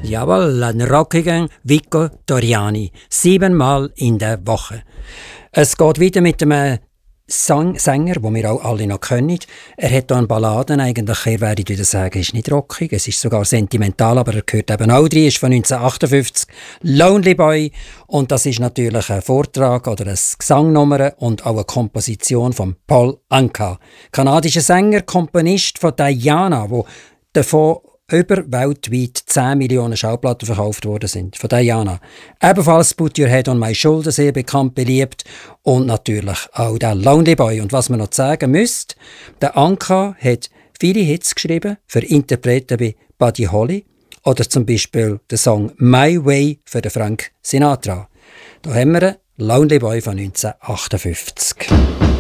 Jawohl, ein rockiger Vico Toriani. 7-mal in der Woche. Es geht weiter mit einem Sänger, den wir auch alle noch kennen. Er hat hier eine Balladen, eigentlich, er werde ich wieder sagen, ist nicht rockig, es ist sogar sentimental, aber er gehört eben auch rein, ist von 1958, Lonely Boy. Und das ist natürlich ein Vortrag oder eine Gesangnummer und auch eine Komposition von Paul Anka. Kanadischer Sänger, Komponist von Diana, wo davon über weltweit 10 Millionen Schallplatten verkauft worden sind. Von Diana. Ebenfalls Put Your Head on My Shoulder, sehr bekannt, beliebt. Und natürlich auch der Lonely Boy. Und was man noch sagen müsste, der Anka hat viele Hits geschrieben für Interpreten wie Buddy Holly oder zum Beispiel den Song My Way für den Frank Sinatra. Da haben wir einen Lonely Boy von 1958.